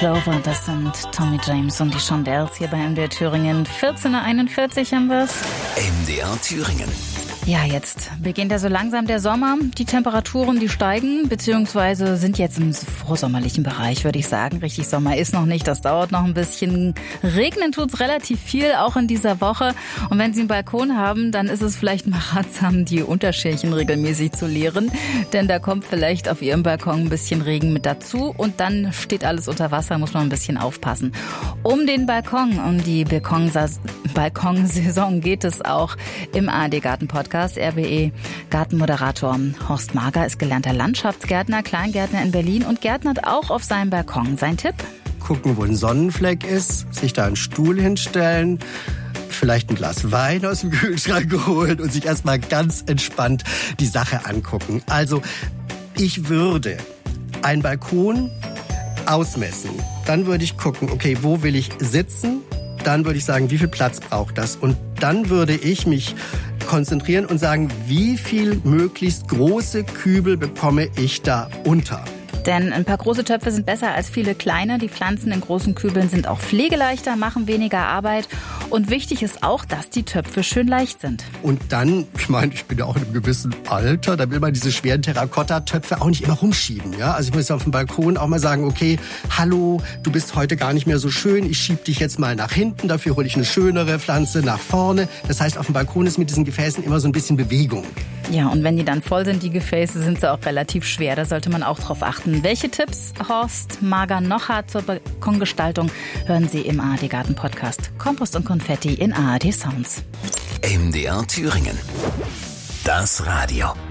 Clover, das sind Tommy James und die Shondells hier bei MDR Thüringen. 14:41 Uhr haben wir's. MDR Thüringen. Ja, jetzt beginnt ja so langsam der Sommer. Die Temperaturen, die steigen, beziehungsweise sind jetzt im vorsommerlichen Bereich, würde ich sagen. Richtig Sommer ist noch nicht, das dauert noch ein bisschen. Regnen tut's relativ viel, auch in dieser Woche. Und wenn Sie einen Balkon haben, dann ist es vielleicht mal ratsam, die Unterschälchen regelmäßig zu leeren. Denn da kommt vielleicht auf Ihrem Balkon ein bisschen Regen mit dazu. Und dann steht alles unter Wasser, muss man ein bisschen aufpassen. Um den Balkon, um die Balkonsaison geht es auch im ARD-Garten-Podcast. RBE Gartenmoderator Horst Mager ist gelernter Landschaftsgärtner, Kleingärtner in Berlin und gärtnert auch auf seinem Balkon. Sein Tipp? Gucken, wo ein Sonnenfleck ist, sich da einen Stuhl hinstellen, vielleicht ein Glas Wein aus dem Kühlschrank holen und sich erstmal ganz entspannt die Sache angucken. Also ich würde einen Balkon ausmessen. Dann würde ich gucken, okay, wo will ich sitzen? Dann würde ich sagen, wie viel Platz braucht das? Und dann würde ich mich konzentrieren und sagen, wie viel möglichst große Kübel bekomme ich da unter? Denn ein paar große Töpfe sind besser als viele kleine. Die Pflanzen in großen Kübeln sind auch pflegeleichter, machen weniger Arbeit. Und wichtig ist auch, dass die Töpfe schön leicht sind. Und dann, ich meine, ich bin ja auch in einem gewissen Alter, da will man diese schweren Terrakotta-Töpfe auch nicht immer rumschieben. Ja? Also ich muss auf dem Balkon auch mal sagen, okay, hallo, du bist heute gar nicht mehr so schön, ich schieb dich jetzt mal nach hinten, dafür hole ich eine schönere Pflanze nach vorne. Das heißt, auf dem Balkon ist mit diesen Gefäßen immer so ein bisschen Bewegung. Ja, und wenn die dann voll sind, die Gefäße, sind sie auch relativ schwer. Da sollte man auch drauf achten. Welche Tipps Horst Mager noch hat zur Balkongestaltung, hören Sie im ARD-Garten-Podcast. Kompost und Konfetti in ARD Sounds. MDR Thüringen. Das Radio.